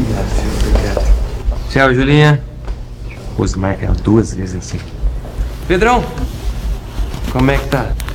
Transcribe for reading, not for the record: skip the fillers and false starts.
Tchau, Julinha. Pô, marca 2 vezes assim. Pedrão, como é que tá?